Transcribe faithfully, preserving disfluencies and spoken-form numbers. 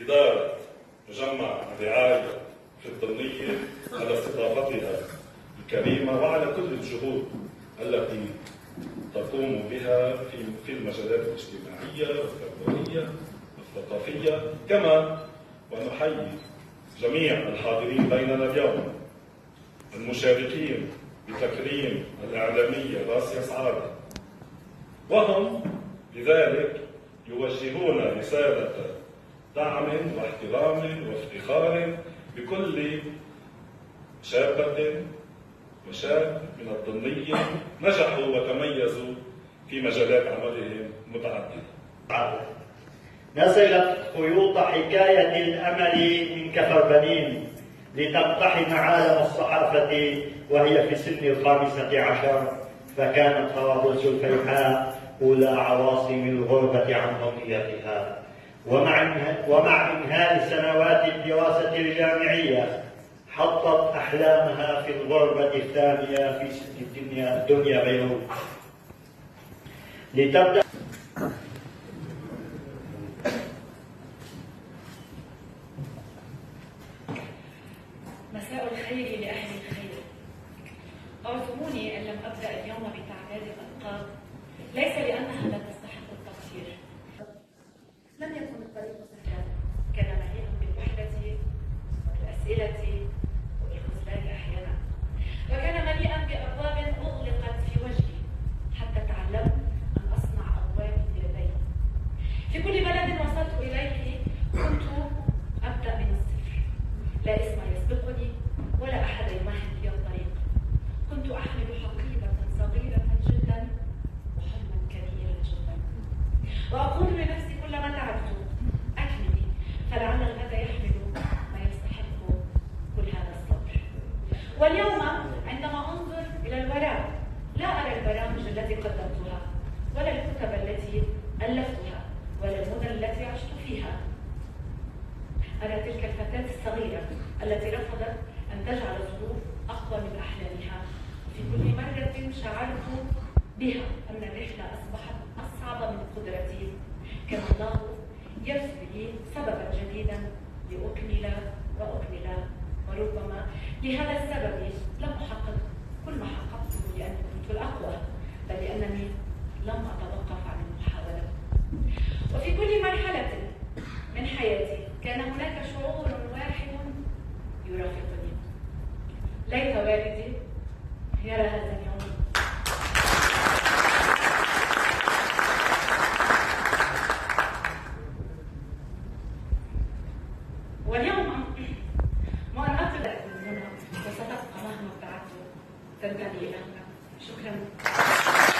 إدارة مجمع الرعاية في الضمنية على استضافتها الكريمة وعلى كل الجهود التي تقوم بها في في المجالات الاجتماعية والتربوية والثقافية، كما ونحيي جميع الحاضرين بيننا اليوم المشاركين بتكريم الإعلامية راسيا سعادة، وهم لذلك يوجهون رسالة دعم واحترام وافتخار بكل شابة وشاب من الضمنية نجحوا وتميزوا في مجالات عملهم متعددة. نزلت خيوط حكاية الأمل من كفر بنين لتقتحم عالم الصحافة وهي في سن الخامسة عشر، فكانت طرابلس الفيحاء أولى عواصم الغربة عن ضمنيتها. ومع ومع إنهاء سنوات الدراسة الجامعية حطت أحلامها في الغربة الثانية في الدنيا دنيا بيروت لتبدأ مساء الخير لأهل الخير. أعذروني إن لم أبدأ اليوم بتعداد الألقاب، ليس لأنها لا تستحق التقدير. لم يكن الطريق سهلا، كان مليئا بالوحدة والأسئلة والخذلان أحيانا، وكان مليئا بأبواب أغلقت في وجهي حتى تعلمت أن أصنع أبواب بيدي. في كل بلد وصلت إليه كنت أبدأ من الصفر، لا اسم يسبقني ولا أحد يمهد لي الطريق. كنت أحمل حقيبة صغيرة جدا وحلما كبيرا جدا، وأقول لنفسي كلما تعبت أكملي، فلعل الغد يحمل ما يستحق كل هذا الصبر. واليوم عندما أنظر إلى الوراء لا أرى البرامج التي قدمتها ولا الكتب التي ألفتها ولا المدن التي عشت فيها. أرى تلك الفتاة الصغيرة التي رفضت أن تجعل الظروف أقوى من أحلامها. في كل مرة شعرت بها أن الرحلة أصبحت أصعب من قدرتي، كان الله يرسل لي سببا جديدا لأكمل وأكمل، وربما لهذا السبب لم أحقق كل ما حققته لأني كنت الأقوى، بل لأنني لم أتوقف عن المحاولة. وفي كل مرحلة من حياتي كان هناك شعور واحد يرافقني. ليت والدي يرى هذا اليوم. واليوم ما أن أطلع من هنا وستبقى مهما ابتعدت تنتمي إلى هنا. شكرا.